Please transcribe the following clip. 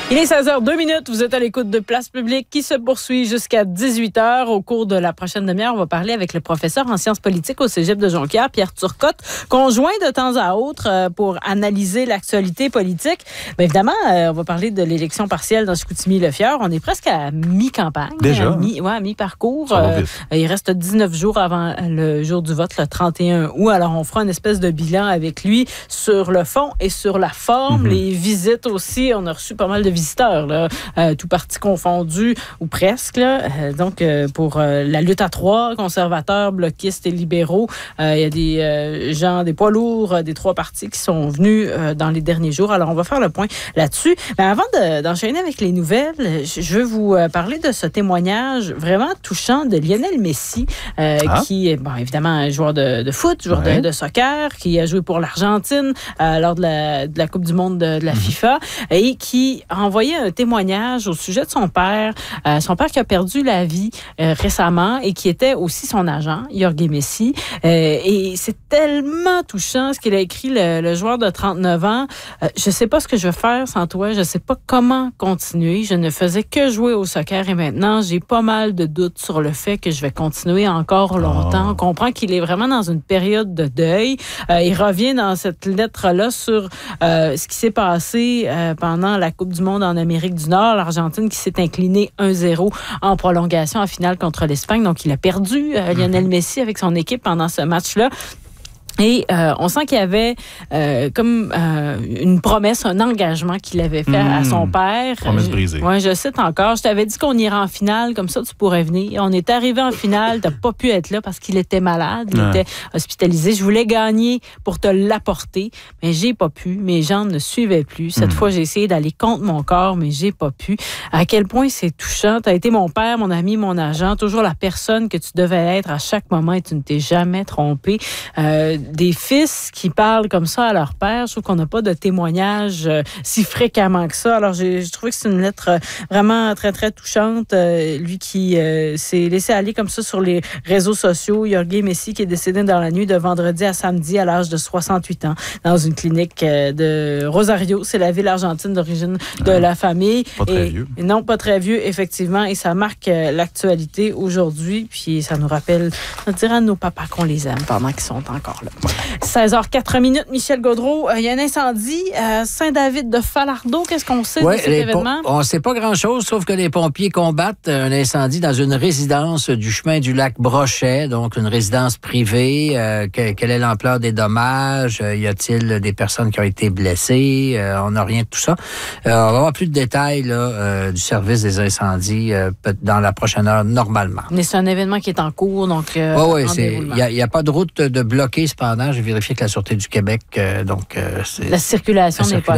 Il est 16h02. Vous êtes à l'écoute de Place Publique qui se poursuit jusqu'à 18h. Au cours de la prochaine demi-heure, on va parler avec le professeur en sciences politiques au Cégep de Jonquière, Pierre Turcotte, qu'on joint de temps à autre pour analyser l'actualité politique. Bien évidemment, on va parler de l'élection partielle dans Chicoutimi-Le-Fieur. On est presque à mi-campagne. Déjà? À mi-parcours. Ça va vite. Il reste 19 jours avant le jour du vote, le 31 août. Alors, on fera une espèce de bilan avec lui sur le fond et sur la forme. Les visites aussi. On a reçu pas mal de visiteurs, là, tout parti confondu, ou presque. Là. Pour la lutte à trois, conservateurs, bloquistes et libéraux, il y a des gens, des poids lourds des trois partis qui sont venus dans les derniers jours. Alors, on va faire le point là-dessus. Mais avant d'enchaîner avec les nouvelles, je veux vous parler de ce témoignage vraiment touchant de Lionel Messi, qui est, bon, évidemment, un joueur de foot, joueur de soccer, qui a joué pour l'Argentine lors de la Coupe du monde de la FIFA, et qui a envoyé un témoignage au sujet de son père qui a perdu la vie récemment et qui était aussi son agent, Jorge Messi. Et c'est tellement touchant ce qu'il a écrit, le joueur de 39 ans. Je sais pas ce que je vais faire sans toi, je sais pas comment continuer. Je ne faisais que jouer au soccer et maintenant, j'ai pas mal de doutes sur le fait que je vais continuer encore longtemps. On comprend qu'il est vraiment dans une période de deuil. Il revient dans cette lettre-là sur ce qui s'est passé pendant la Coupe du monde en Amérique du Nord. L'Argentine qui s'est inclinée 1-0 en prolongation en finale contre l'Espagne. Donc, il a perdu Lionel Messi avec son équipe pendant ce match-là. Et on sent qu'il y avait une promesse, un engagement qu'il avait fait à son père. Promesse brisée. Oui, je cite encore. Je t'avais dit qu'on irait en finale, comme ça tu pourrais venir. On est arrivé en finale, t'as pas pu être là parce qu'il était malade, il était hospitalisé. Je voulais gagner pour te l'apporter, mais j'ai pas pu. Mes jambes ne suivaient plus. Cette fois, j'ai essayé d'aller contre mon corps, mais j'ai pas pu. À quel point c'est touchant. T'as été mon père, mon ami, mon agent, toujours la personne que tu devais être à chaque moment et tu ne t'es jamais trompé. Des fils qui parlent comme ça à leur père, je trouve qu'on n'a pas de témoignage si fréquemment que ça. Alors, j'ai trouvé que c'est une lettre vraiment très, très touchante. Lui qui s'est laissé aller comme ça sur les réseaux sociaux. Jorge Messi qui est décédé dans la nuit de vendredi à samedi à l'âge de 68 ans dans une clinique de Rosario. C'est la ville argentine d'origine de la famille. Pas très vieux. Non, pas très vieux, effectivement. Et ça marque l'actualité aujourd'hui. Puis ça nous rappelle, on dirait à nos papas qu'on les aime pendant qu'ils sont encore là. 16h04, Michel Gaudreault. Il y a un incendie à Saint-David-de-Falardeau. Qu'est-ce qu'on sait de cet événement? On ne sait pas grand-chose, sauf que les pompiers combattent un incendie dans une résidence du chemin du lac Brochet, donc une résidence privée. Quelle est l'ampleur des dommages? Y a-t-il des personnes qui ont été blessées? On n'a rien de tout ça. On va avoir plus de détails là, du service des incendies dans la prochaine heure, normalement. Mais c'est un événement qui est en cours, donc oui, il n'y a pas de route de bloquée, cependant. J'ai vérifié que la Sûreté du Québec, la circulation n'est pas